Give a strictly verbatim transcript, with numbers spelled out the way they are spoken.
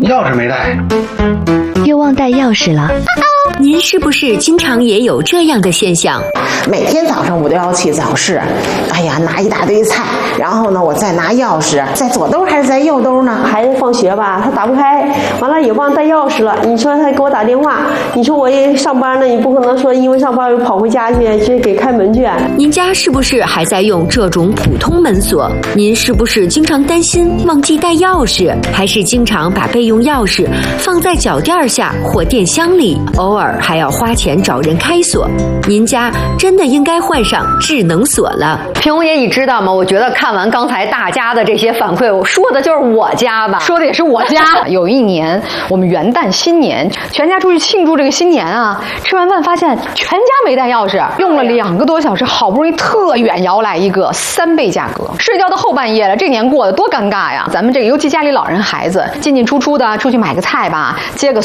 钥匙没带， 又忘带钥匙了。 您是不是经常也有这样的现象？ 每天早上我都要去早市，哎呀，拿一大堆菜，然后呢，我再拿钥匙，在左兜还是在右兜呢？ 孩子放学吧，他打不开，完了也忘带钥匙了。你说他给我打电话，你说我也上班呢，你不可能说因为上班又跑回家去去给开门去。 您家是不是还在用这种普通门锁？您是不是经常担心忘记带钥匙，还是经常把备用钥匙放在脚垫下或电箱里，偶尔还要花钱找人开锁？您家真的应该换上智能锁了。 平红爷，你知道吗？我觉得看完刚才大家的这些反馈，我说的就是我家吧，说的也是我家。有一年我们元旦新年，全家出去庆祝这个新年啊，吃完饭发现全家没带钥匙，用了两个多小时，好不容易特远摇来一个，三倍价格，睡觉到后半夜了，这年过得多尴尬呀！咱们这个尤其家里老人孩子进进出出的，出去买个菜吧，接个